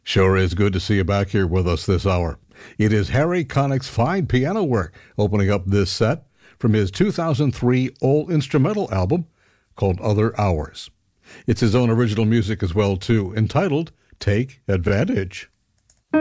Sure is good to see you back here with us this hour. It is Harry Connick's fine piano work opening up this set from his 2003 all-instrumental album called Other Hours. It's his own original music as well, too, entitled Take Advantage.